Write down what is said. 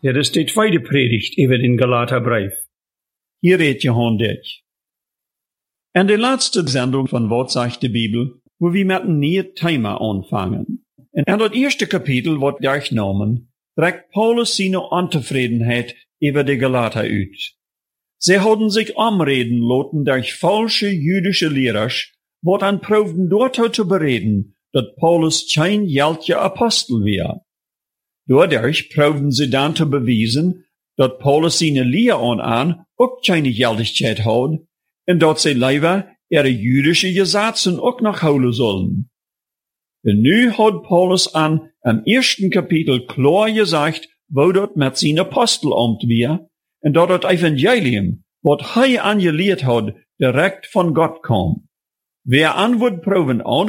Dit is die tweede predigt over den Galaterbrief. Hier redt Johann dich. En de laatste zending van Wat zegt de Bibel, wo wir met een nieuw Thema anfangen. En dat eerste kapitel wordt durchnomen, drückt Paulus seine Untevredenheit über die Galater uit. Sie hadden sich anreden lassen durch falsche jüdische Lehrers, wat an proefden dorthin zu bereden, dat Paulus kein geldige Apostel war. Dadurch proefden sie dann zu beweisen, dat Paulus seine Lehre an auch keine Geldigkeit hat, en dat sie lieber ihre jüdische Gesetze auch noch houden sollen. En nu hat Paulus am ersten Kapitel klar gesagt, wo dat mit seinem Apostelamt war, en dat das Evangelium, wat hij angelehrt hat, direkt von Gott kam. Wer an wird proeven